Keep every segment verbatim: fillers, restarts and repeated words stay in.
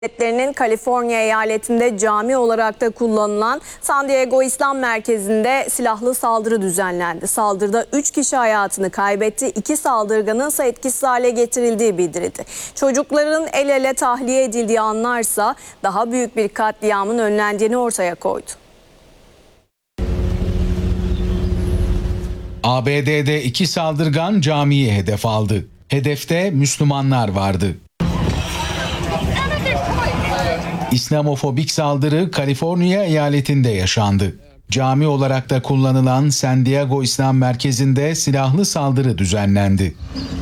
Devletlerinin Kaliforniya eyaletinde cami olarak da kullanılan San Diego İslam Merkezi'nde silahlı saldırı düzenlendi. Saldırıda üç kişi hayatını kaybetti, iki saldırganın ise etkisiz hale getirildiği bildirildi. Çocukların el ele tahliye edildiği anlarsa daha büyük bir katliamın önlendiğini ortaya koydu. A B D'de iki saldırgan camiyi hedef aldı. Hedefte Müslümanlar vardı. İslamofobik saldırı Kaliforniya eyaletinde yaşandı. Cami olarak da kullanılan San Diego İslam Merkezi'nde silahlı saldırı düzenlendi.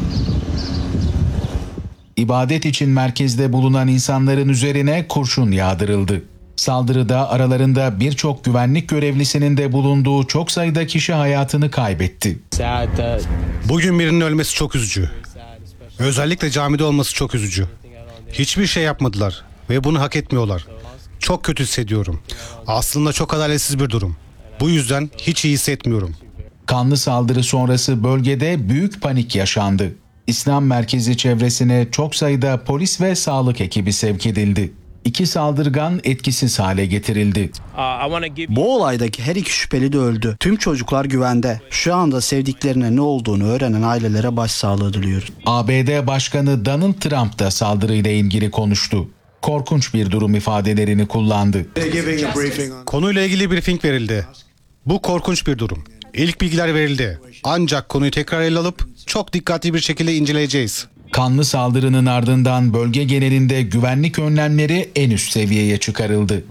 İbadet için merkezde bulunan insanların üzerine kurşun yağdırıldı. Saldırıda aralarında birçok güvenlik görevlisinin de bulunduğu çok sayıda kişi hayatını kaybetti. Bugün birinin ölmesi çok üzücü. Özellikle camide olması çok üzücü. Hiçbir şey yapmadılar ve bunu hak etmiyorlar. Çok kötü hissediyorum. Aslında çok adaletsiz bir durum. Bu yüzden hiç iyi hissetmiyorum. Kanlı saldırı sonrası bölgede büyük panik yaşandı. İslam merkezi çevresine çok sayıda polis ve sağlık ekibi sevk edildi. İki saldırgan etkisiz hale getirildi. Bu olaydaki her iki şüpheli de öldü. Tüm çocuklar güvende. Şu anda sevdiklerine ne olduğunu öğrenen ailelere başsağlığı diliyoruz. A B D Başkanı Donald Trump da saldırıyla ilgili konuştu. Korkunç bir durum ifadelerini kullandı. Konuyla ilgili briefing verildi. Bu korkunç bir durum. İlk bilgiler verildi. Ancak konuyu tekrar ele alıp çok dikkatli bir şekilde inceleyeceğiz. Kanlı saldırının ardından bölge genelinde güvenlik önlemleri en üst seviyeye çıkarıldı.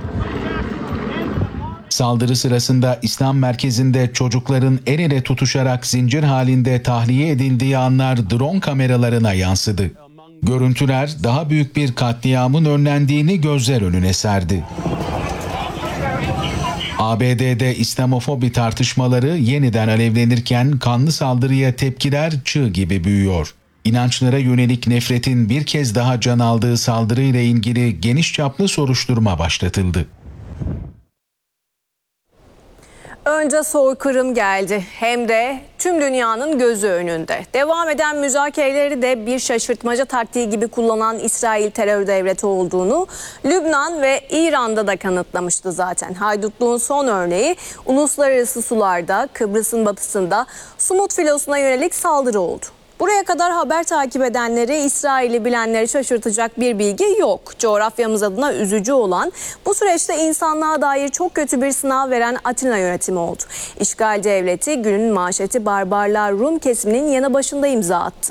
Saldırı sırasında İslam merkezinde çocukların el ele tutuşarak zincir halinde tahliye edildiği anlar drone kameralarına yansıdı. Görüntüler daha büyük bir katliamın önlendiğini gözler önüne serdi. A B D'de İslamofobi tartışmaları yeniden alevlenirken kanlı saldırıya tepkiler çığ gibi büyüyor. İnançlara yönelik nefretin bir kez daha can aldığı saldırıyla ilgili geniş çaplı soruşturma başlatıldı. Önce soykırım geldi, hem de tüm dünyanın gözü önünde. Devam eden müzakereleri de bir şaşırtmaca taktiği gibi kullanan İsrail terör devleti olduğunu Lübnan ve İran'da da kanıtlamıştı zaten. Haydutluğun son örneği uluslararası sularda, Kıbrıs'ın batısında Sumut filosuna yönelik saldırı oldu. Buraya kadar haber takip edenleri, İsrail'i bilenleri şaşırtacak bir bilgi yok. Coğrafyamız adına üzücü olan, bu süreçte insanlığa dair çok kötü bir sınav veren Atina yönetimi oldu. İşgal devleti günün manşeti barbarlar Rum kesiminin yanı başında imza attı.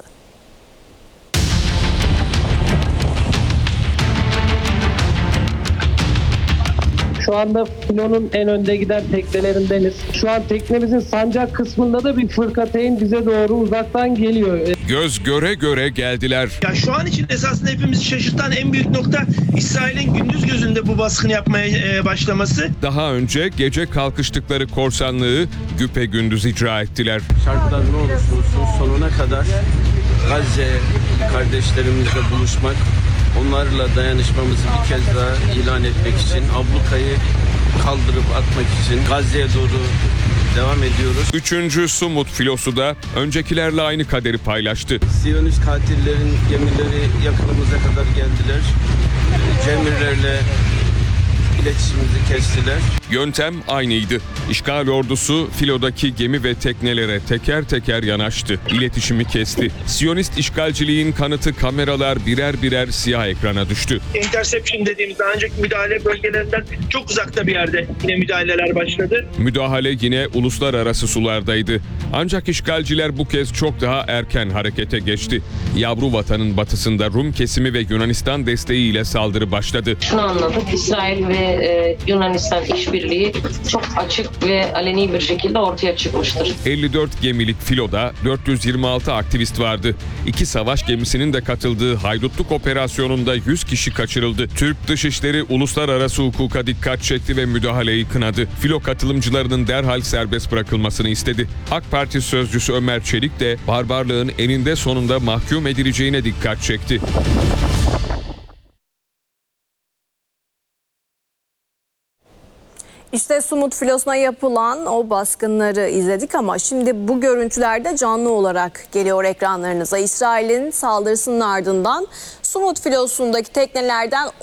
Şu anda filonun en önde giden teknelerindeniz. Şu an teknemizin sancak kısmında da bir fırkateyn bize doğru uzaktan geliyor. Göz göre göre geldiler. Ya şu an için esasında hepimizi şaşırtan en büyük nokta İsrail'in gündüz gözünde bu baskını yapmaya başlaması. Daha önce gece kalkıştıkları korsanlığı güpegündüz icra ettiler. Şartlar ne olursa olsun sonuna kadar Gazze kardeşlerimizle buluşmak, onlarla dayanışmamızı bir kez daha ilan etmek için, ablukayı kaldırıp atmak için Gazze'ye doğru devam ediyoruz. Üçüncü Sumut filosu da öncekilerle aynı kaderi paylaştı. Siyonist katillerin gemileri yakınımıza kadar geldiler. Cemillerle iletişimimizi kestiler. Yöntem aynıydı. İşgal ordusu filodaki gemi ve teknelere teker teker yanaştı. İletişimi kesti. Siyonist işgalciliğin kanıtı kameralar birer birer siyah ekrana düştü. Interception dediğimiz daha önceki müdahale bölgelerinden çok uzakta bir yerde yine müdahaleler başladı. Müdahale yine uluslararası sulardaydı. Ancak işgalciler bu kez çok daha erken harekete geçti. Yavru vatanın batısında Rum kesimi ve Yunanistan desteğiyle saldırı başladı. Şunu anladık, İsrail ve e, Yunanistan işbirliği çok açık ve aleni bir şekilde ortaya çıkmıştır. elli dört gemilik filoda dört yüz yirmi altı aktivist vardı. İki savaş gemisinin de katıldığı haydutluk operasyonunda yüz kişi kaçırıldı. Türk Dışişleri uluslararası hukuka dikkat çekti ve müdahaleyi kınadı. Filo katılımcılarının derhal serbest bırakılmasını istedi. AK Parti sözcüsü Ömer Çelik de barbarlığın eninde sonunda mahkum edileceğine dikkat çekti. İşte Sumut filosuna yapılan o baskınları izledik ama şimdi bu görüntülerde canlı olarak geliyor ekranlarınıza. İsrail'in saldırısının ardından Sumut filosundaki teknelerden